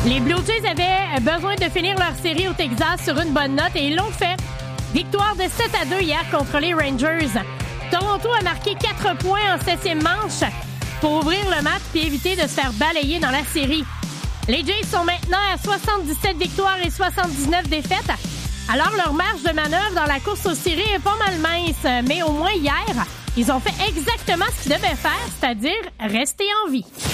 Les Blue Jays avaient besoin de finir leur série au Texas sur une bonne note et ils l'ont fait. Victoire de 7-2 hier contre les Rangers. Toronto a marqué 4 points en 7e manche pour ouvrir le match et éviter de se faire balayer dans la série. Les Jays sont maintenant à 77 victoires et 79 défaites. Alors leur marge de manœuvre dans la course aux séries est pas mal mince. Mais au moins hier, ils ont fait exactement ce qu'ils devaient faire, c'est-à-dire rester en vie.